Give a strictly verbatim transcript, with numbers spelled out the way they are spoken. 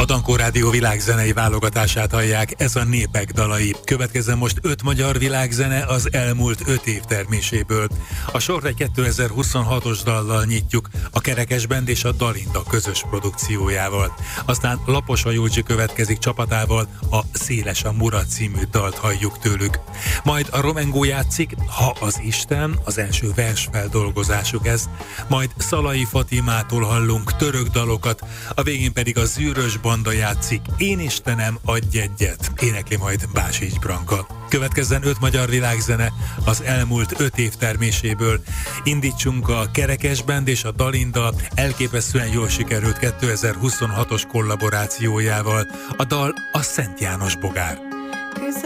A Dankó Rádió világzenei válogatását hallják, ez a Népek dalai. Következzen most öt magyar világzene az elmúlt öt év terméséből. A sort egy kétezer-huszonhatos dallal nyitjuk, a Kerekes Band és a Dalinda közös produkciójával. Aztán Lapos Józsi következik csapatával, a Széles a Murat című dalt halljuk tőlük. Majd a Romengó játszik, Ha az Isten, az első versfeldolgozásuk ez. Majd Szalai Fatimától hallunk török dalokat, a végén pedig a Zűrös Banda játszik, Én Istenem, adj egyet, énekli majd Básics Branka. Következzen öt magyar világzene az elmúlt öt év terméséből. Indítsunk a Kerekes Band és a Dalinda elképesztően jól sikerült kétezer-huszonhatos kollaborációjával. A dal a Szent János Bogár.